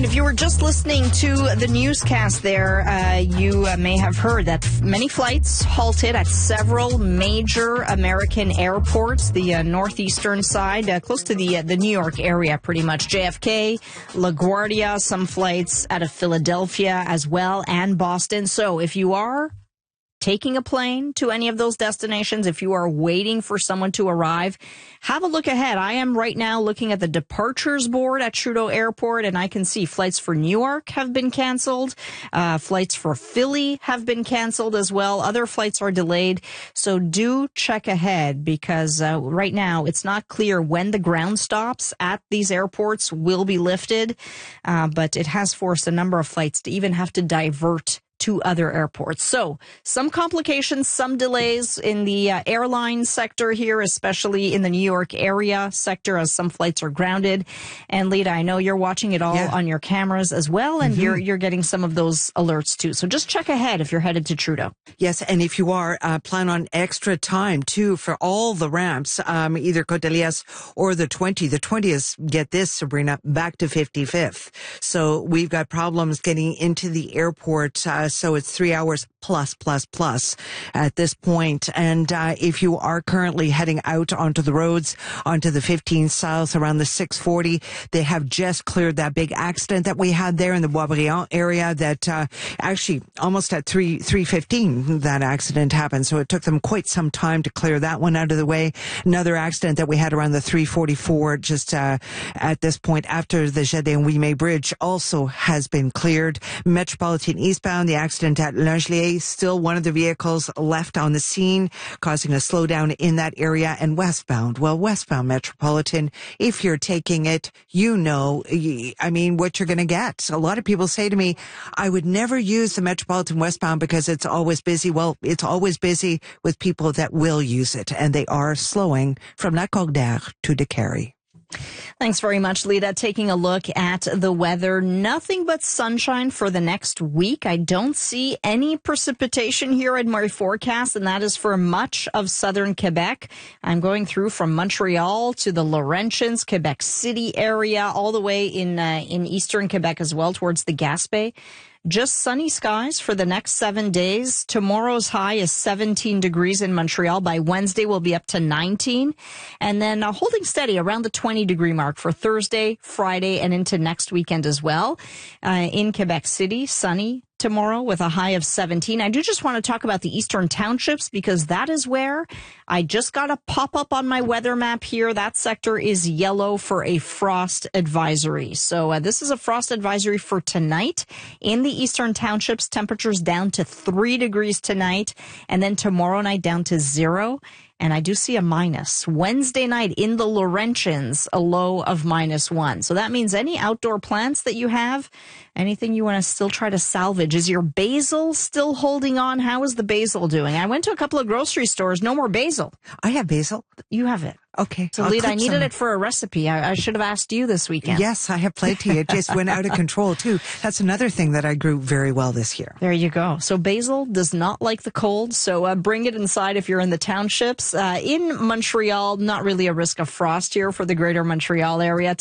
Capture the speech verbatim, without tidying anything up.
And if you were just listening to the newscast there, uh, you uh, may have heard that many flights halted at several major American airports, the uh, northeastern side, uh, close to the uh, the New York area, pretty much. J F K, LaGuardia, some flights out of Philadelphia as well, and Boston. So if you are taking a plane to any of those destinations, if you are waiting for someone to arrive, have a look ahead. I am right now looking at the departures board at Trudeau Airport, and I can see flights for Newark have been canceled. Uh, flights for Philly have been canceled as well. Other flights are delayed. So do check ahead, because uh, right now it's not clear when the ground stops at these airports will be lifted. Uh, but it has forced a number of flights to even have to divert to other airports. So some complications, some delays in the uh, airline sector here, especially in the New York area sector, as some flights are grounded. And Lita, I know you're watching it all yeah. on your cameras as well, and mm-hmm. you're you're getting some of those alerts too. So just check ahead if you're headed to Trudeau. Yes, and if you are, uh, plan on extra time too for all the ramps, um, either Côte d'Elias or the twenty. The twenty is, get this, Sabrina, back to fifty-fifth. So we've got problems getting into the airport. Uh, So it's three hours plus, plus, plus at this point. And uh, if you are currently heading out onto the roads, onto the fifteen South around the six forty, they have just cleared that big accident that we had there in the Boisbriand area that uh, actually almost at three fifteen that accident happened. So it took them quite some time to clear that one out of the way. Another accident that we had around the three forty-four just uh, at this point after the Jardin-Ouimet Bridge also has been cleared. Metropolitan eastbound, the accident at Langelier, still one of the vehicles left on the scene, causing a slowdown in that area. And westbound, well, westbound Metropolitan, if you're taking it, you know, I mean, what you're going to get. A lot of people say to me, I would never use the Metropolitan westbound because it's always busy. Well, it's always busy with people that will use it, and they are slowing from La Cordaire to De Carey. Thanks very much, Lita. Taking a look at the weather. Nothing but sunshine for the next week. I don't see any precipitation here in my forecast, and that is for much of southern Quebec. I'm going through from Montreal to the Laurentians, Quebec City area, all the way in uh, in eastern Quebec as well, towards the Gaspé. Just sunny skies for the next seven days. Tomorrow's high is seventeen degrees in Montreal. By Wednesday, we'll be up to nineteen. And then uh, holding steady around the twenty degree mark for Thursday, Friday, and into next weekend as well. Uh, in Quebec City, sunny tomorrow with a high of seventeen. I do just want to talk about the eastern townships, because that is where I just got a pop-up on my weather map here. That sector is yellow for a frost advisory. So uh, this is a frost advisory for tonight in the eastern townships. Temperatures down to three degrees tonight, and then tomorrow night down to zero. And I do see a minus. Wednesday night in the Laurentians, a low of minus one. So that means any outdoor plants that you have, anything you want to still try to salvage. Is your basil still holding on? How is the basil doing? I went to a couple of grocery stores. No more basil. I have basil. You have it. Okay. So, Lita, I needed some. it for a recipe. I, I should have asked you this weekend. Yes, I have plenty. It just went out of control, too. That's another thing that I grew very well this year. There you go. So basil does not like the cold, so uh, bring it inside if you're in the townships. Uh, in Montreal, not really a risk of frost here for the greater Montreal area.